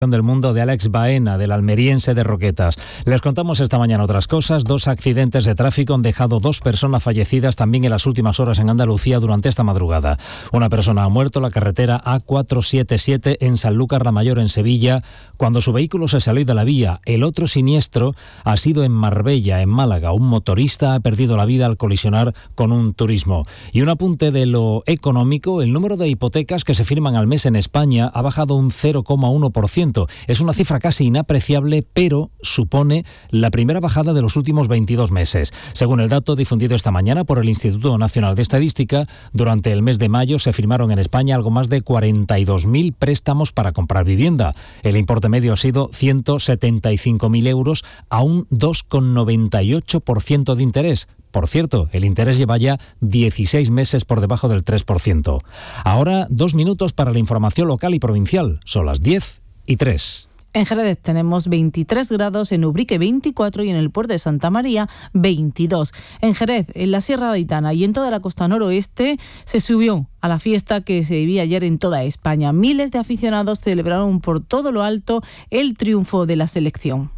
del mundo de Alex Baena, del almeriense de Roquetas. Les contamos esta mañana otras cosas. 2 accidentes de tráfico han dejado 2 personas fallecidas también en las últimas horas en Andalucía durante esta madrugada. Una persona ha muerto en la carretera A477 en Sanlúcar la Mayor, en Sevilla, cuando su vehículo se salió de la vía. El otro siniestro ha sido en Marbella, en Málaga. Un motorista ha perdido la vida al colisionar con un turismo. Y un apunte de lo económico: el número de hipotecas que se firman al mes en España ha bajado un 0,1%. Es una cifra casi inapreciable, pero supone la primera bajada de los últimos 22 meses. Según el dato difundido esta mañana por el Instituto Nacional de Estadística, durante el mes de mayo se firmaron en España algo más de 42.000 préstamos para comprar vivienda. El importe medio ha sido 175.000 euros a un 2,98% de interés. Por cierto, el interés lleva ya 16 meses por debajo del 3%. Ahora, 2 minutos para la información local y provincial. Son las 10:03. En Jerez tenemos 23 grados, en Ubrique 24 y en el puerto de Santa María 22. En Jerez, en la Sierra Gaditana y en toda la costa noroeste se subió a la fiesta que se vivía ayer en toda España. Miles de aficionados celebraron por todo lo alto el triunfo de la selección.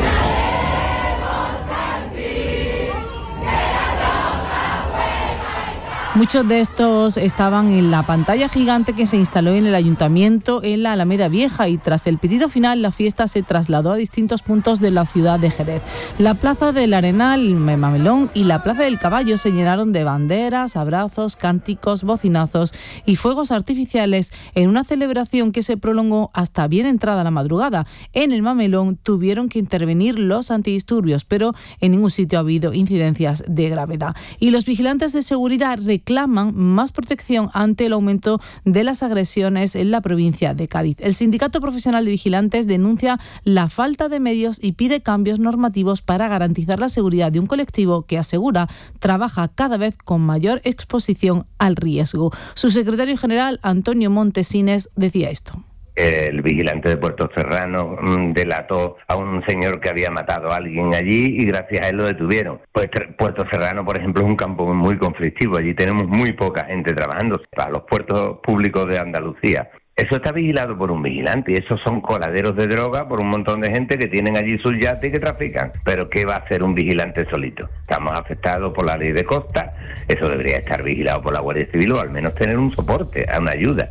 Muchos de estos estaban en la pantalla gigante que se instaló en el Ayuntamiento en la Alameda Vieja, y tras el pitido final la fiesta se trasladó a distintos puntos de la ciudad de Jerez. La Plaza del Arenal, el Mamelón y la Plaza del Caballo se llenaron de banderas, abrazos, cánticos, bocinazos y fuegos artificiales en una celebración que se prolongó hasta bien entrada la madrugada. En el Mamelón tuvieron que intervenir los antidisturbios, pero en ningún sitio ha habido incidencias de gravedad. Y los vigilantes de seguridad reclaman más protección ante el aumento de las agresiones en la provincia de Cádiz. El Sindicato Profesional de Vigilantes denuncia la falta de medios y pide cambios normativos para garantizar la seguridad de un colectivo que, asegura, trabaja cada vez con mayor exposición al riesgo. Su secretario general, Antonio Montesines, decía esto. El vigilante de Puerto Serrano delató a un señor que había matado a alguien allí y gracias a él lo detuvieron. Pues Puerto Serrano, por ejemplo, es un campo muy conflictivo. Allí tenemos muy poca gente trabajando para los puertos públicos de Andalucía. Eso está vigilado por un vigilante y esos son coladeros de droga por un montón de gente que tienen allí sus yates y que trafican. Pero ¿qué va a hacer un vigilante solito? Estamos afectados por la ley de costa. Eso debería estar vigilado por la Guardia Civil o al menos tener un soporte, una ayuda.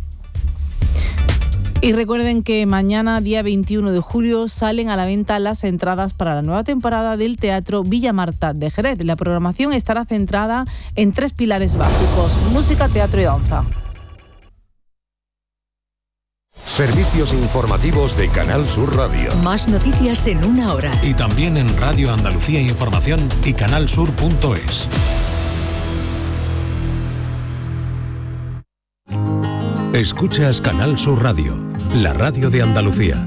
Y recuerden que mañana, día 21 de julio, salen a la venta las entradas para la nueva temporada del Teatro Villa Marta de Jerez. La programación estará centrada en 3 pilares básicos: música, teatro y danza. Servicios informativos de Canal Sur Radio. Más noticias en 1 hora. Y también en Radio Andalucía Información y canalsur.es. Escuchas Canal Sur Radio, la radio de Andalucía.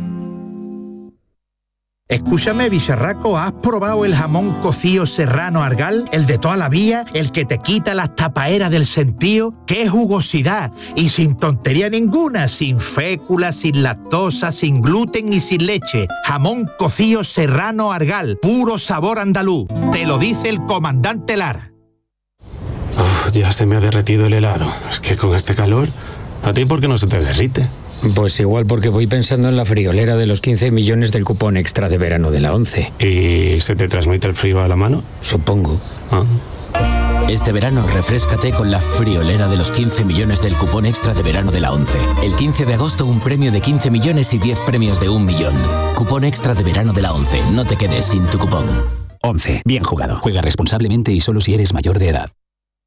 Escúchame, bicharraco, ¿has probado el jamón cocido serrano Argal? El de toda la vida, el que te quita las tapaeras del sentío. ¡Qué jugosidad! Y sin tontería ninguna, sin fécula, sin lactosa, sin gluten y sin leche. Jamón cocido serrano Argal, puro sabor andaluz. Te lo dice el comandante Lara. Ya se me ha derretido el helado. Es que con este calor... ¿A ti por qué no se te derrite? Pues igual porque voy pensando en la friolera de los 15 millones del cupón extra de verano de la 11. ¿Y se te transmite el frío a la mano? Supongo. Este verano refréscate con la friolera de los 15 millones del cupón extra de verano de la 11. El 15 de agosto un premio de 15 millones y 10 premios de 1 millón. Cupón extra de verano de la 11. No te quedes sin tu cupón. 11. Bien jugado. Juega responsablemente y solo si eres mayor de edad.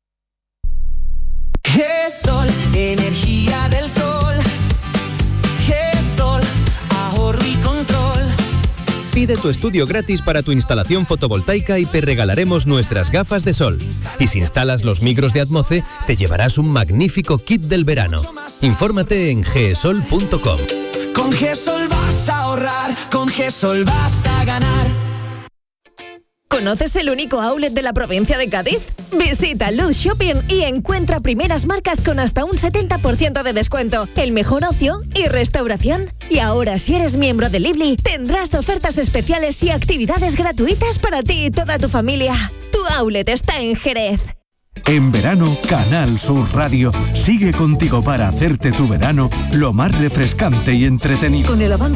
GESOL, energía del sol. GESOL, ahorro y control. Pide tu estudio gratis para tu instalación fotovoltaica y te regalaremos nuestras gafas de sol. Y si instalas los micros de Atmoce, te llevarás un magnífico kit del verano. Infórmate en gesol.com. Con GESOL vas a ahorrar, con GESOL vas a ganar. ¿Conoces el único outlet de la provincia de Cádiz? Visita Luz Shopping y encuentra primeras marcas con hasta un 70% de descuento, el mejor ocio y restauración. Y ahora, si eres miembro de Lively, tendrás ofertas especiales y actividades gratuitas para ti y toda tu familia. Tu outlet está en Jerez. En verano, Canal Sur Radio sigue contigo para hacerte tu verano lo más refrescante y entretenido. Con el avance